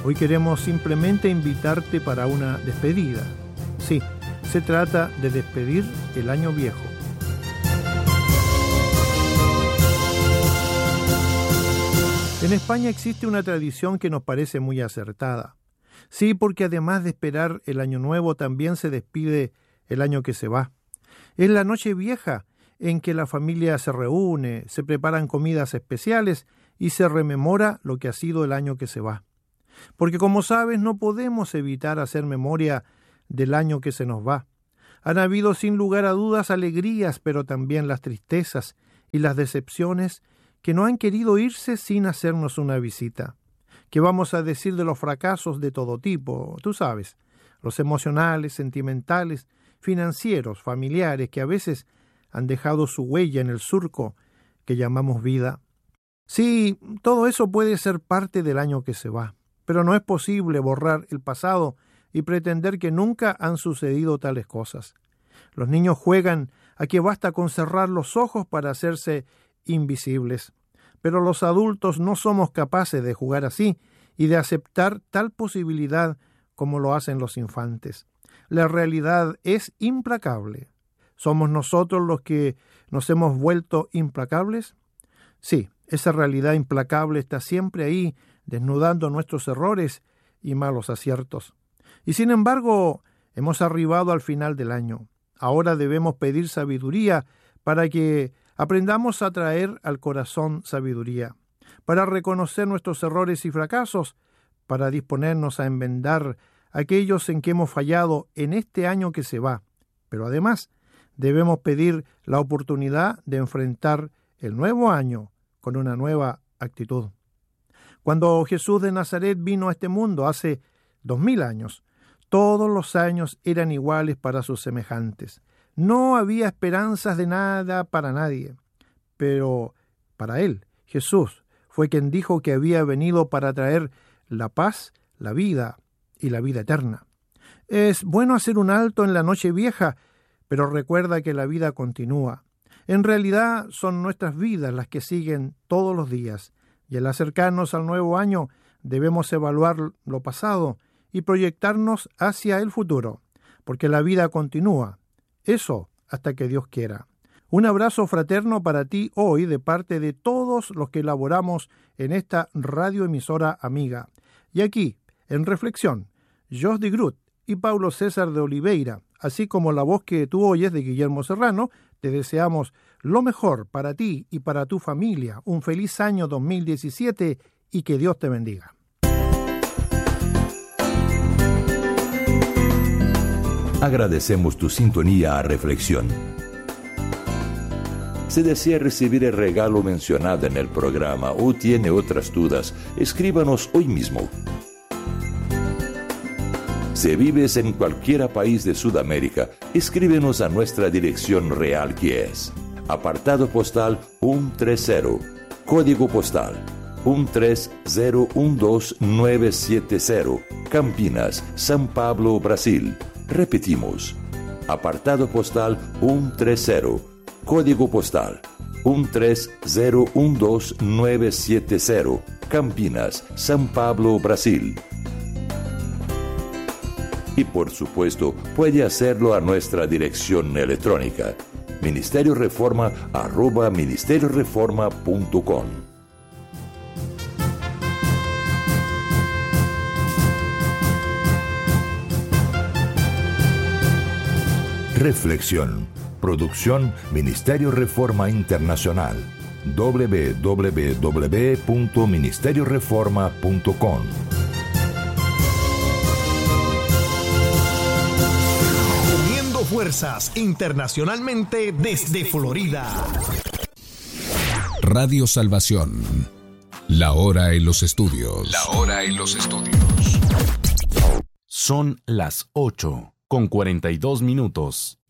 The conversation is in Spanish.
Hoy queremos simplemente invitarte para una despedida. Sí, se trata de despedir el año viejo. En España existe una tradición que nos parece muy acertada. Sí, porque además de esperar el año nuevo, también se despide el año que se va. Es la noche vieja en que la familia se reúne, se preparan comidas especiales y se rememora lo que ha sido el año que se va. Porque como sabes, no podemos evitar hacer memoria del año que se nos va. Han habido sin lugar a dudas alegrías, pero también las tristezas y las decepciones que no han querido irse sin hacernos una visita. ¿Qué vamos a decir de los fracasos de todo tipo? Tú sabes, los emocionales, sentimentales, financieros, familiares, que a veces han dejado su huella en el surco que llamamos vida. Sí, todo eso puede ser parte del año que se va, pero no es posible borrar el pasado y pretender que nunca han sucedido tales cosas. Los niños juegan a que basta con cerrar los ojos para hacerse invisibles, pero los adultos no somos capaces de jugar así y de aceptar tal posibilidad como lo hacen los infantes. La realidad es implacable. ¿Somos nosotros los que nos hemos vuelto implacables? Sí, esa realidad implacable está siempre ahí, desnudando nuestros errores y malos aciertos. Y sin embargo, hemos arribado al final del año. Ahora debemos pedir sabiduría para que aprendamos a traer al corazón sabiduría, para reconocer nuestros errores y fracasos, para disponernos a enmendar aquellos en que hemos fallado en este año que se va. Pero además, debemos pedir la oportunidad de enfrentar el nuevo año con una nueva actitud. Cuando Jesús de Nazaret vino a este mundo hace 2000 años, todos los años eran iguales para sus semejantes. No había esperanzas de nada para nadie. Pero para él, Jesús, fue quien dijo que había venido para traer la paz, la vida y la vida eterna. Es bueno hacer un alto en la noche vieja, pero recuerda que la vida continúa. En realidad son nuestras vidas las que siguen todos los días, y al acercarnos al nuevo año debemos evaluar lo pasado y proyectarnos hacia el futuro, porque la vida continúa. Eso hasta que Dios quiera. Un abrazo fraterno para ti hoy de parte de todos los que laboramos en esta radioemisora amiga. Y aquí, en Reflexión, Jos de Groot y Paulo César de Oliveira, así como la voz que tú oyes de Guillermo Serrano, te deseamos lo mejor para ti y para tu familia. Un feliz año 2017 y que Dios te bendiga. Agradecemos tu sintonía a Reflexión. Si desea recibir el regalo mencionado en el programa o tiene otras dudas, escríbanos hoy mismo. Si vives en cualquier país de Sudamérica, escríbenos a nuestra dirección real, que es apartado postal 130, código postal 13012970, Campinas, São Paulo, Brasil. Repetimos, apartado postal 130, código postal 13012970, Campinas, São Paulo, Brasil. Y por supuesto, puede hacerlo a nuestra dirección electrónica, ministerioreforma@ministerioreforma.com. Reflexión. Producción Ministerio Reforma Internacional. www.ministerioreforma.com. Uniendo fuerzas internacionalmente desde Florida. Radio Salvación. La hora en los estudios. Son las 8:42 minutos.